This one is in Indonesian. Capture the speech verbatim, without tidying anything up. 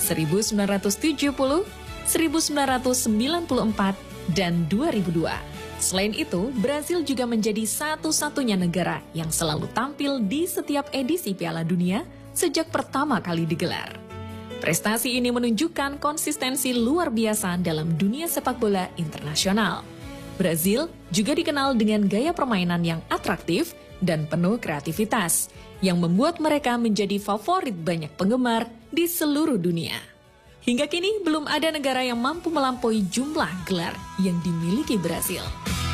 seribu sembilan ratus tujuh puluh, seribu sembilan ratus sembilan puluh empat, dan dua ribu dua. Selain itu, Brasil juga menjadi satu-satunya negara yang selalu tampil di setiap edisi Piala Dunia sejak pertama kali digelar. Prestasi ini menunjukkan konsistensi luar biasa dalam dunia sepak bola internasional. Brazil juga dikenal dengan gaya permainan yang atraktif dan penuh kreativitas, yang membuat mereka menjadi favorit banyak penggemar di seluruh dunia. Hingga kini belum ada negara yang mampu melampaui jumlah gelar yang dimiliki Brasil.